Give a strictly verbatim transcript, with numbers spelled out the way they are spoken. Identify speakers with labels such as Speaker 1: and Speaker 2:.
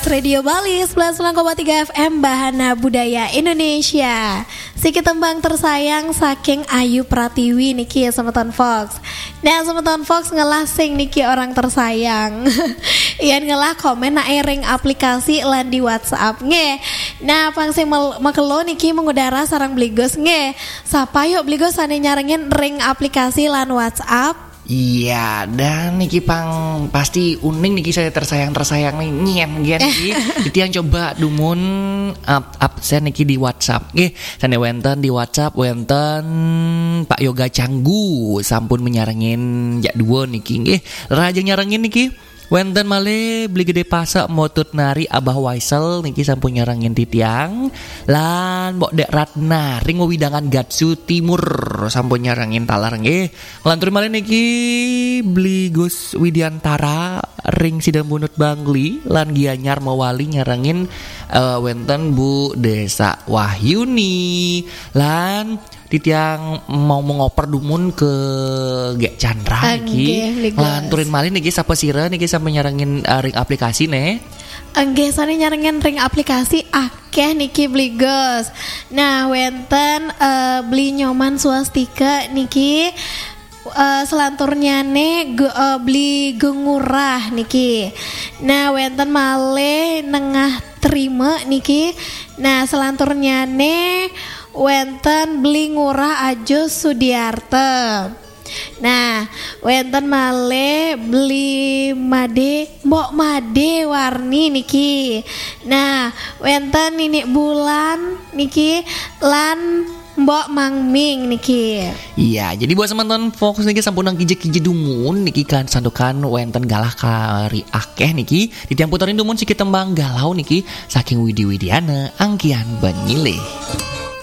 Speaker 1: Radio Bali sembilan puluh sembilan koma tiga F M Bahana Budaya Indonesia. Siki tembang tersayang saking Ayu Pratiwi niki Semeton Fox. Nah Semeton Fox ngelasing niki orang tersayang. Iyan ngelah komen na ring aplikasi lan di WhatsApp nge. Nah pangsing makelo niki mengudara sarang Bligos nge. Sapa yuk Bligos ane nyarengin ring aplikasi lan WhatsApp.
Speaker 2: Iya, dan niki pang pasti uning niki saya tersayang-tersayang nih nyem gian niki. Jadi yang coba dumun up absen niki di WhatsApp. Nggih, sane wenten di WhatsApp wenten Pak Yoga Canggu sampun menyarengin jak dua niki nggih. Raja nyarengin niki. Wenten male beli gede pasak motut nari Abah Waisel niki sampun nyarengin titiang lan mbok Dek Ratna ring widangan Gatsu Timur sampun nyarengin talar nggih. Lantur male niki beli Gus Widiantara ring Sidang Bunut Bangli lan Gianyar Mawali nyarengin uh, wenten Bu Desa Wahyuni lan titiang mau mengoper dumun ke Gek Chandra niki lan turin malin niki sapa sira niki sampe nyarengin uh, ring aplikasi ne
Speaker 1: Enggak sana nyarengin ring aplikasi akeh niki Bligos. Nah wenten uh, beli nyoman swastika niki Uh, selanturnya ne ge, uh, beli gengurah niki. Nah wenten male nengah terima niki. Nah selanturnya ne wenten beli ngurah Ajo Sudiarte. Nah wenten male beli made mbok made warni niki. Nah wenten ini bulan niki lan Mbok Mangming niki.
Speaker 2: Iya, jadi buat teman-teman fokus niki sampun nang kije-kije dumun niki kan sandukan wenten galah kari akeh niki. Ditiang puterin dumun sikit tembang galau niki saking Widi Widiana Angkian Banyile.